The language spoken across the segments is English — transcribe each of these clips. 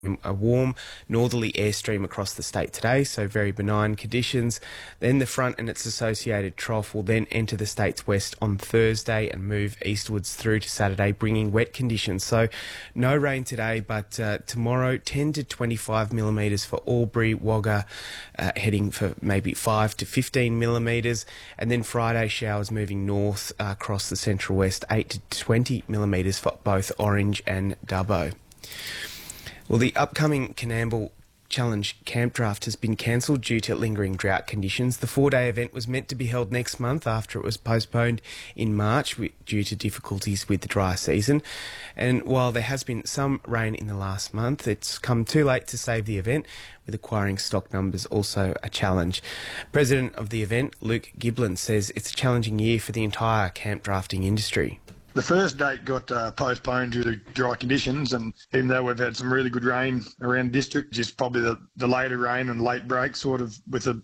A warm northerly airstream across the state today, so very benign conditions. Then the front and its associated trough will then enter the state's west on Thursday and move eastwards through to Saturday, bringing wet conditions. So no rain today, but tomorrow 10 to 25 millimetres for Albury, Wagga, heading for maybe 5 to 15 millimetres. And then Friday showers moving north across the central west, 8 to 20 millimetres for both Orange and Dubbo. Well, the upcoming Coonamble Challenge Camp Draft has been cancelled due to lingering drought conditions. The 4-day event was meant to be held next month after it was postponed in March due to difficulties with the dry season. And while there has been some rain in the last month, it's come too late to save the event, with acquiring stock numbers also a challenge. President of the event, Luke Giblin, says it's a challenging year for the entire camp drafting industry. The first date got postponed due to dry conditions, and even though we've had some really good rain around the district, just probably the later rain and late break sort of with a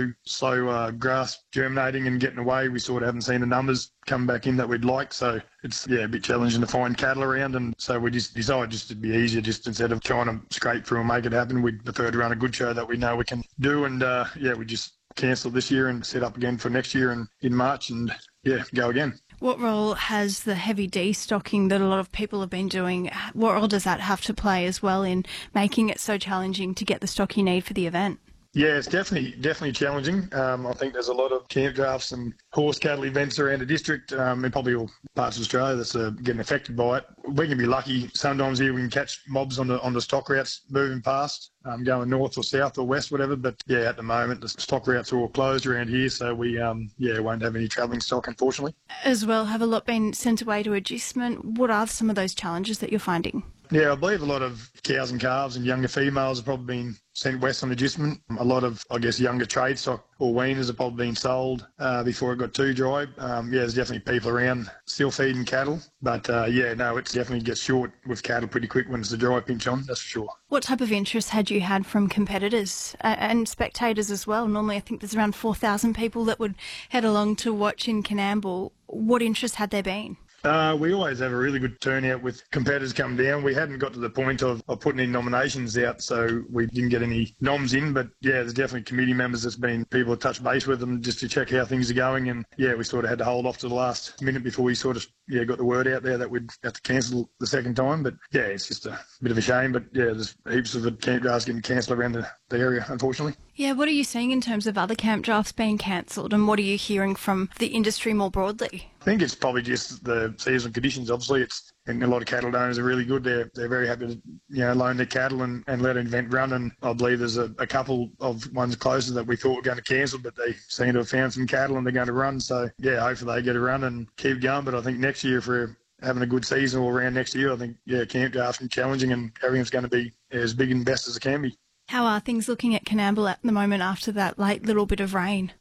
slow grass germinating and getting away, we sort of haven't seen the numbers come back in that we'd like. So it's a bit challenging to find cattle around, and so we just decided just to be easier, just instead of trying to scrape through and make it happen, we'd prefer to run a good show that we know we can do, and we just cancelled this year and set up again for next year and in March and go again. What role has the heavy destocking that a lot of people have been doing, what role does that have to play as well in making it so challenging to get the stock you need for the event? Yeah, it's definitely challenging. I think there's a lot of camp drafts and horse cattle events around the district, and probably all parts of Australia that's getting affected by it. We can be lucky sometimes here. We can catch mobs on the stock routes moving past, going north or south or west, whatever. But at the moment the stock routes are all closed around here, so we won't have any travelling stock, unfortunately. As well, have a lot been sent away to agistment? What are some of those challenges that you're finding? Yeah, I believe a lot of cows and calves and younger females have probably been sent west on agistment. A lot of, younger trade stock or weaners have probably been sold before it got too dry. There's definitely people around still feeding cattle. But, it definitely gets short with cattle pretty quick when it's a dry pinch on, that's for sure. What type of interest had you had from competitors and spectators as well? Normally I think there's around 4,000 people that would head along to watch in Coonamble. What interest had there been? We always have a really good turnout with competitors coming down. We hadn't got to the point of putting in nominations out, so we didn't get any noms in. But there's definitely committee members that's been people to touch base with them just to check how things are going. And we sort of had to hold off to the last minute before we sort of got the word out there that we'd have to cancel the second time. But it's just a bit of a shame. But there's heaps of camp drafts getting cancelled around the area, unfortunately. Yeah, what are you seeing in terms of other camp drafts being cancelled, and what are you hearing from the industry more broadly? I think it's probably just the seasonal conditions. Obviously, and a lot of cattle owners are really good. They're very happy to loan their cattle and let an event run. And I believe there's a couple of ones closer that we thought were going to cancel, but they seem to have found some cattle and they're going to run. So hopefully they get a run and keep going. But I think next year, for having a good season all around next year, I think camp drafting challenging and everything's going to be as big and best as it can be. How are things looking at Coonamble at the moment after that late little bit of rain?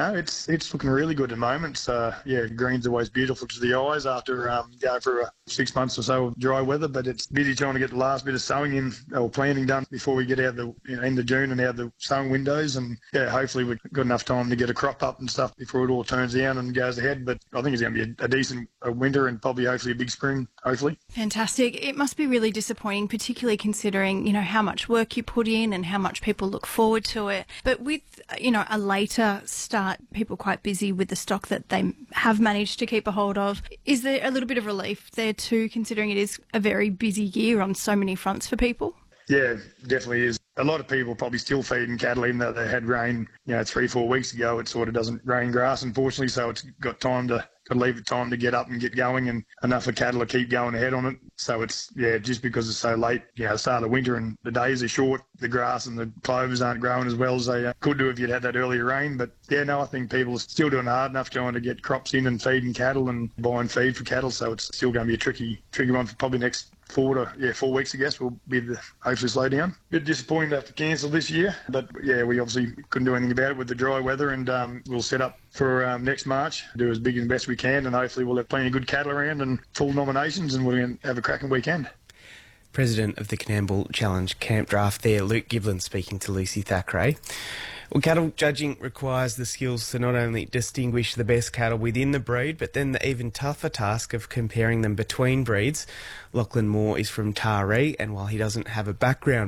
It's looking really good at the moment. Green's always beautiful to the eyes after going for 6 months or so of dry weather, but it's busy trying to get the last bit of sowing in or planting done before we get out the end of June and out the sowing windows. And hopefully we've got enough time to get a crop up and stuff before it all turns down and goes ahead. But I think it's going to be a decent winter and probably hopefully a big spring, hopefully. Fantastic. It must be really disappointing, particularly considering, how much work you put in and how much people look forward to it. But with, a later start, people quite busy with the stock that they have managed to keep a hold of. Is there a little bit of relief there too, considering it is a very busy year on so many fronts for people? Yeah, definitely is. A lot of people probably still feeding cattle, even though they had rain, 3-4 weeks ago. It sort of doesn't rain grass, unfortunately, so it's got to leave it time to get up and get going, and enough for cattle to keep going ahead on it. So it's, just because it's so late, the start of winter and the days are short, the grass and the clovers aren't growing as well as they could do if you'd had that earlier rain. But I think people are still doing hard enough trying to get crops in and feeding cattle and buying feed for cattle. So it's still going to be a tricky one for probably next 4 weeks, I guess, will be hopefully slow down. Bit disappointing to have to cancel this year, but we obviously couldn't do anything about it with the dry weather, and we'll set up for next March, do as big and best we can, and hopefully we'll have plenty of good cattle around and full nominations, and we'll have a cracking weekend. President of the Coonamble Challenge Camp Draft there, Luke Giblin, speaking to Lucy Thackeray. Well, cattle judging requires the skills to not only distinguish the best cattle within the breed, but then the even tougher task of comparing them between breeds. Lachlan Moore is from Taree, and while he doesn't have a background